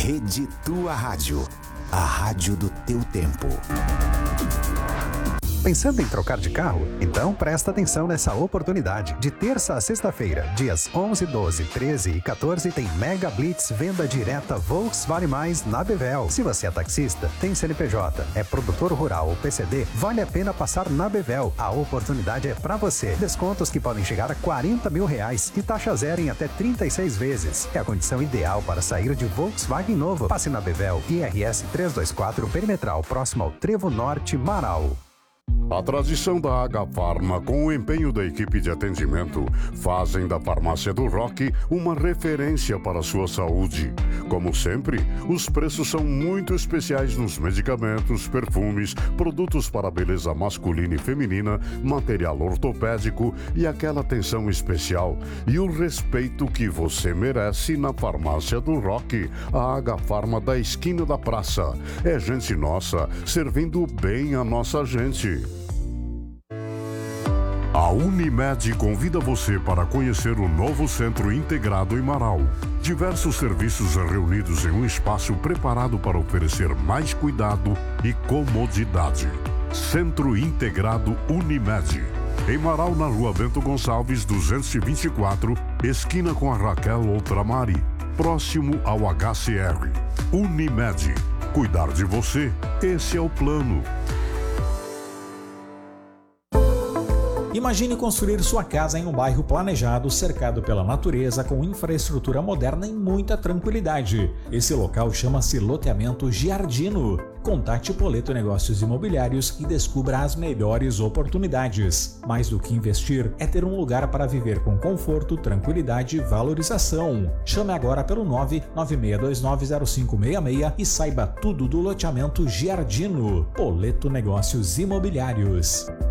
Rede Tua Rádio, a rádio do teu tempo. Pensando em trocar de carro? Então presta atenção nessa oportunidade. De terça a sexta-feira, dias 11, 12, 13 e 14, tem Mega Blitz venda direta Volkswagen Mais na Bevel. Se você é taxista, tem CNPJ, é produtor rural ou PCD, vale a pena passar na Bevel. A oportunidade é pra você. Descontos que podem chegar a R$40 mil e taxa zero em até 36 vezes. É a condição ideal para sair de Volkswagen novo. Passe na Bevel, IRS 324 Perimetral, próximo ao Trevo Norte, Marau. A tradição da H-Pharma, com o empenho da equipe de atendimento, fazem da Farmácia do Rock uma referência para a sua saúde. Como sempre, os preços são muito especiais nos medicamentos, perfumes, produtos para a beleza masculina e feminina, material ortopédico e aquela atenção especial e o respeito que você merece na Farmácia do Rock, a H-Pharma da esquina da praça. É gente nossa, servindo bem a nossa gente. A Unimed convida você para conhecer o novo Centro Integrado em Marau. Diversos serviços reunidos em um espaço preparado para oferecer mais cuidado e comodidade. Centro Integrado Unimed. Em Marau, na Rua Bento Gonçalves, 224, esquina com a Raquel Outramari, próximo ao HCR. Unimed. Cuidar de você, esse é o plano. Imagine construir sua casa em um bairro planejado, cercado pela natureza, com infraestrutura moderna e muita tranquilidade. Esse local chama-se Loteamento Giardino. Contate Poleto Negócios Imobiliários e descubra as melhores oportunidades. Mais do que investir, é ter um lugar para viver com conforto, tranquilidade e valorização. Chame agora pelo 996290566 e saiba tudo do Loteamento Giardino. Poleto Negócios Imobiliários.